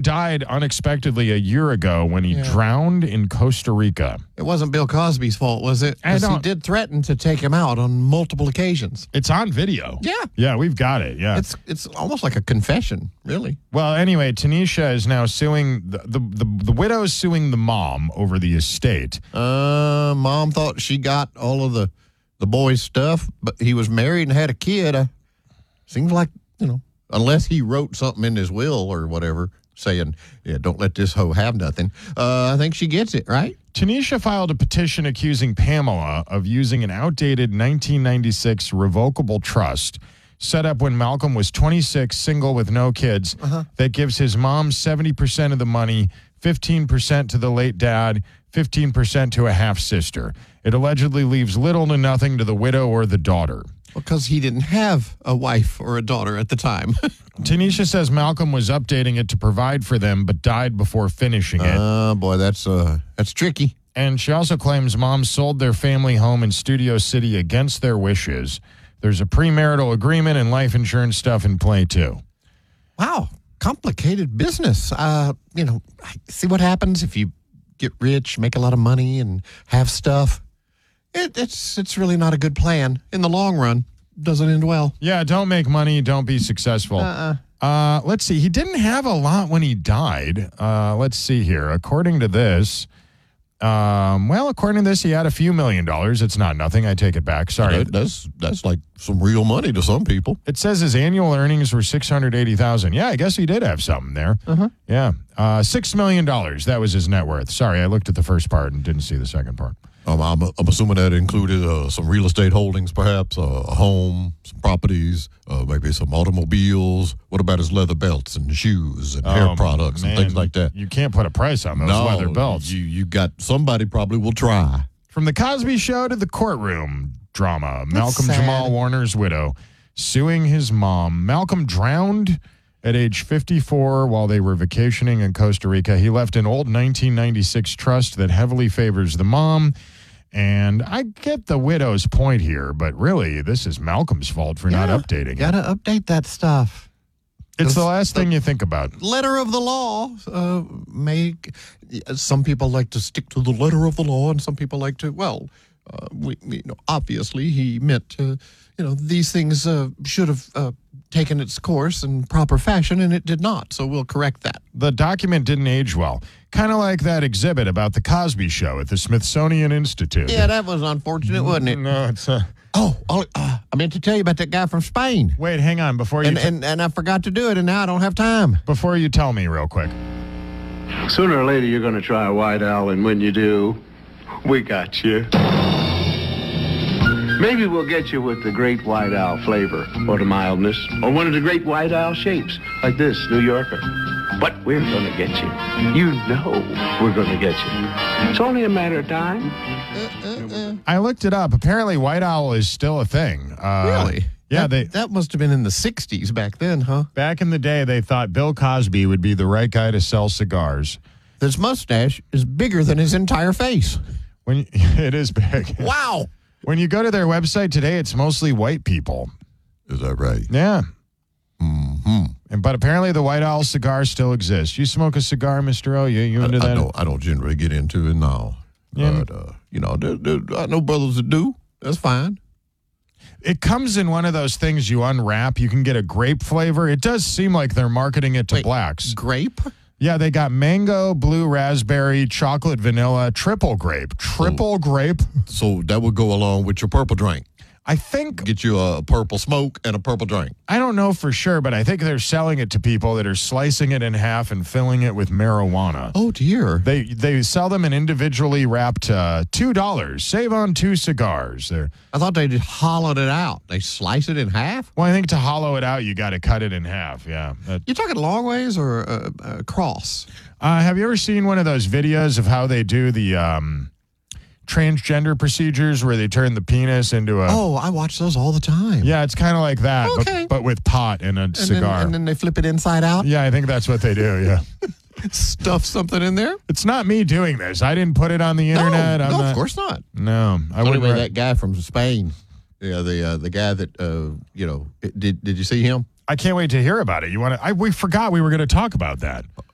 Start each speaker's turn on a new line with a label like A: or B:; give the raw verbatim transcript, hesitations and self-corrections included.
A: died unexpectedly a year ago when he
B: Yeah.
A: drowned in Costa Rica.
B: It wasn't Bill Cosby's fault, was it?
A: I
B: Because he
A: don't-
B: did threaten to take him out on multiple occasions.
A: It's on video.
B: Yeah.
A: Yeah, we've got it. Yeah.
B: It's it's almost like a confession, really.
A: Well, anyway, Tanisha is now suing the the, the, the widow is suing the mom over the estate.
B: Uh, Mom thought she got all of the, the boy's stuff, but he was married and had a kid. Uh, seems like, you know, unless he wrote something in his will or whatever saying, yeah, don't let this hoe have nothing. Uh, I think she gets it, right?
A: Tanisha filed a petition accusing Pamela of using an outdated nineteen ninety-six revocable trust set up when Malcolm was twenty-six, single with no kids,
B: Uh-huh.
A: that gives his mom seventy percent of the money, fifteen percent to the late dad, fifteen percent to a half-sister. It allegedly leaves little to nothing to the widow or the daughter.
B: Because he didn't have a wife or a daughter at the time.
A: Tanisha says Malcolm was updating it to provide for them, but died before finishing it.
B: Oh, boy, that's uh, that's tricky.
A: And she also claims mom sold their family home in Studio City against their wishes. There's a premarital agreement and life insurance stuff in play, too.
B: Wow, complicated business. Uh, you know, see what happens if you get rich, make a lot of money, and have stuff. It, it's it's really not a good plan in the long run. Doesn't end well.
A: Yeah, don't make money, don't be successful.
B: Uh-uh.
A: Uh, let's see. He didn't have a lot when he died. Uh, let's see here. According to this, um, well, according to this, he had a few million dollars. It's not nothing. I take it back. Sorry.
B: That- that's that's like some real money to some people.
A: It says his annual earnings were six hundred eighty thousand dollars. Yeah, I guess he did have something there.
B: Uh-huh.
A: Yeah. Uh, six million dollars. That was his net worth. Sorry, I looked at the first part and didn't see the second part.
C: Um, I'm, I'm assuming that included uh, some real estate holdings, perhaps, uh, a home, some properties, uh, maybe some automobiles. What about his leather belts and shoes and hair
A: Oh,
C: products
A: man,
C: and things like that?
A: You can't put a price on those leather belts.
C: You, you got somebody probably will try.
A: From the Cosby Show to the courtroom drama, Malcolm
B: sad.
A: Jamal Warner's widow suing his mom. Malcolm drowned at age fifty-four while they were vacationing in Costa Rica. He left an old nineteen ninety-six trust that heavily favors the mom. And I get the widow's point here, but really, this is Malcolm's fault for not
B: Yeah,
A: updating it.
B: Gotta update that stuff.
A: It's the
B: the-
A: last thing you think about.
B: Letter of the law uh, make some people like to stick to the letter of the law, and some people like to. Well, uh, we, we- you know, obviously he meant to. You know, these things uh, should have uh, taken its course in proper fashion, and it did not. So we'll correct that.
A: The document didn't age well. Kind of like that exhibit about the Cosby Show at the Smithsonian Institute.
B: Yeah, that was unfortunate, wasn't it?
A: No, it's uh
B: Oh, I'll- uh, I meant to tell you about that guy from Spain,
A: Wait, hang on before you
B: and,
A: t-
B: and and I forgot to do it, and now I don't have time.
A: before you tell me real quick.
D: Sooner or later, you're going to try White Owl, and when you do, we got you. Maybe we'll get you with the Great White Owl flavor, or the mildness, or one of the Great White Owl shapes, like this, New Yorker. But we're going to get you. You know we're going to get you. It's only a matter of time.
A: I looked it up. Apparently, White Owl is still a thing. Uh,
B: Really?
A: Yeah,
B: that,
A: they
B: that must have been in the sixties back then, huh?
A: back in the day they thought Bill Cosby would be the right guy to sell cigars.
B: His mustache is bigger than his entire face.
A: When it is big.
B: Wow.
A: When you go to their website today, it's mostly white people.
C: Is that right?
A: Yeah.
C: Mm-hmm.
A: And but apparently the White Owl cigar still exists. You smoke a cigar, Mister O? You, you
C: I,
A: into
C: I
A: that?
C: don't, I don't generally get into it now.
A: Yeah.
C: But, uh, you know, there, there, I know brothers that do.
B: That's fine.
A: It comes in one of those things you unwrap. You can get a grape flavor. It does seem like they're marketing it to
B: Wait,
A: blacks.
B: Grape?
A: Yeah, they got mango, blue raspberry, chocolate vanilla, triple grape. Triple grape?
C: So that would go along with your purple drink.
A: I think,
C: Get you a purple smoke and a purple drink.
A: I don't know for sure, but I think they're selling it to people that are slicing it in half and filling it with marijuana.
B: Oh, dear.
A: They they sell them in individually wrapped uh, two dollars. Save on two cigars. They're,
B: I thought they just hollowed it out. They slice it in half?
A: well, I think to hollow it out, you got to cut it in half. Yeah. That-
B: You talking long ways or uh, uh, cross?
A: Uh, have you ever seen one of those videos of how they do the um, transgender procedures where they turn the penis into a...
B: Oh, I watch those all the time.
A: Yeah, it's kind of like that,
B: Okay.
A: but, but with pot and a
B: And
A: cigar.
B: Then, and then they flip it inside out,
A: Yeah, I think that's what they do, yeah.
B: stuff something in there.
A: It's not me doing this. I didn't put it on the
B: No,
A: internet. I'm
B: no,
A: not,
B: of course not.
A: No, I
B: Anyway,
A: wouldn't. re-
B: that guy from Spain, yeah, the uh, the guy that uh, you know, did did you see him?
A: I can't wait to hear about it. You want to? I we forgot we were going to talk about that.